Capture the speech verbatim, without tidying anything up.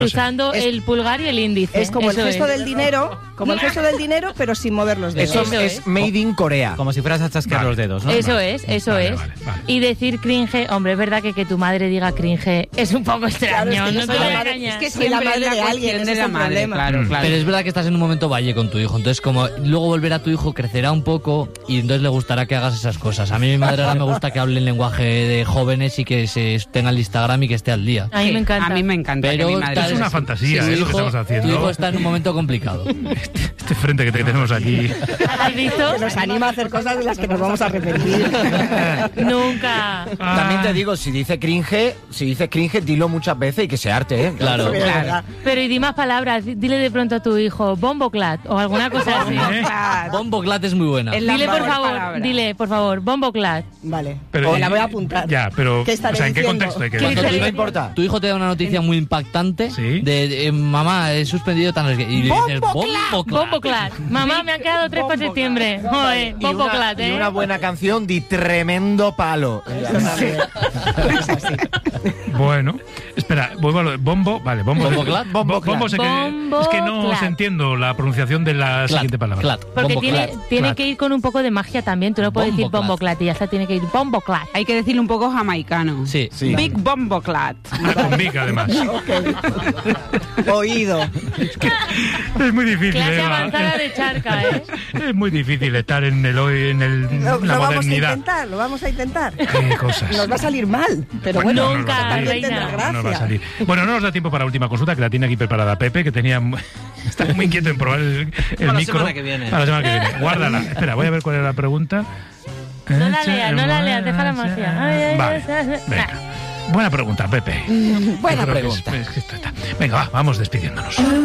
Usando el pulgar y el índice. Es como Eso el gesto es. del dinero, como el gesto del dinero, pero sin mover los dedos. Eso, Eso es, es. made in Corea. Como si fueras a chasquear Vale. los dedos, ¿no? Eso Vale. es, eso Vale, es. vale, vale. Y decir cringe, hombre, es verdad que que tu madre diga cringe es un poco extraño. Claro, es que yo no soy te la voy a madre- engañar. es que Siempre la es madre la de alguien, cuestión ese de es la el madre, problema. claro, Mm. claro. Pero es verdad que estás en un momento valle con tu hijo, entonces como luego volver a tu hijo crecerá un poco y entonces le gustará que hagas esas cosas. A mí mi madre ahora me gusta que hable en lenguaje de jóvenes y que se tenga el Instagram y que esté al día. A mí Sí, me encanta. A mí me encanta Pero que mi madre... tal- Es una fantasía, tu ¿eh? Lo que hijo- estamos haciendo. Tu hijo está en un momento complicado. Este frente que, te- que tenemos aquí. ¿Has visto? Que nos anima a hacer cosas de las que nos vamos a arrepentir. Nunca. También te digo, si dice cringe, si dice cringe, dilo muchas veces y que se arte, ¿eh? Claro. Porque de Claro. verdad. Pero y di más palabras. Dile de pronto a tu hijo bomboclat o alguna cosa así. ¿Eh? Bomboclat es muy buena. Es la Dile por mejor favor, palabra. dile por favor, bomboclat. Vale, Pero- o la voy a apuntar. Ya, pero. ¿Qué estaré O sea, ¿en qué diciendo? contexto hay que ¿Qué decirlo? estaré No diciendo? importa. Tu hijo te da una noticia muy impactante Sí. de, de, eh, mamá, he suspendido tan... Y le dices, bomboclat. Bomboclat. Mamá, me han quedado tres para septiembre. Joder, Y una, bomboclat, y ¿eh? una buena canción de tremendo palo. Bueno, espera, vuelvo a lo de bombo. Vale, bombo. ¿Bomboclat? Bo- Bombo, sé que- Bomboclat. es que no os entiendo la pronunciación de la Clat, siguiente palabra. clat, Porque bomboclat. tiene, tiene Clat. que ir con un poco de magia también. Tú no puedes decir Bomboclat. bomboclat y ya está, tiene que ir bomboclat. Hay que decirle un poco jamaicano. Sí. Sí. Big Bomboclat. Con Vic, además. Oído. Es muy difícil, Clase Eva. avanzada de charca, ¿eh? Es muy difícil estar en el hoy, en el, Lo, la lo vamos a modernidad. intentar, lo vamos a intentar. Qué cosas. Nos va a salir mal, pero bueno, no nos va a Nunca, salir. también reina. tendrá No nos va a gracia. salir. Bueno, no nos da tiempo para la última consulta, que la tiene aquí preparada Pepe, que tenía está muy inquieto en probar el, el Para la micro. semana que viene. Para la semana que viene. Guárdala. Espera, voy a ver cuál es la pregunta. No la leas, no la leas, deja la magia. Ay, ay, Vale, ay, ay. venga. Buena pregunta, Pepe. Buena Yo creo que es- pregunta. es que esto está- Venga, va, vamos despidiéndonos.